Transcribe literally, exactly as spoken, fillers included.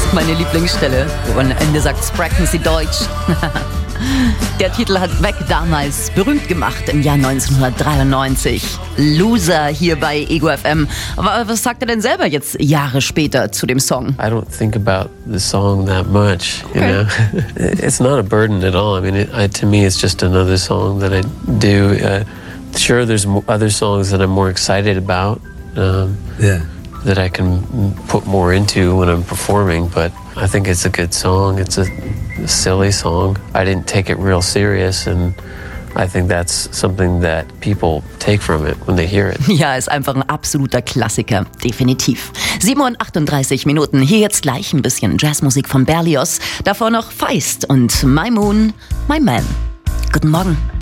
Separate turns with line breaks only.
Meine Lieblingsstelle, wo man am Ende sagt, sprechen Sie Deutsch. Der Titel hat Beck damals berühmt gemacht im Jahr neunzehnhundertdreiundneunzig. Loser hier bei Ego F M. Aber was sagt er denn selber jetzt Jahre später zu dem Song?
I don't think about the song that much, you
Okay.
know. It's not a burden at all. I mean, it, I, to me, it's just another song that I do. Uh, sure, there's mo- other songs that I'm more excited about. Um,
Yeah.
that I can put more into when I'm performing, but I think it's a good song. It's a silly song. I didn't take it real serious, and I think that's something that people take from it when they hear it.
Ja, ist einfach ein absoluter Klassiker, definitiv. sieben Uhr achtunddreißig Minuten, hier jetzt gleich ein bisschen Jazzmusik von Berlioz. Davor noch Feist und My Moon, My Man. Guten Morgen.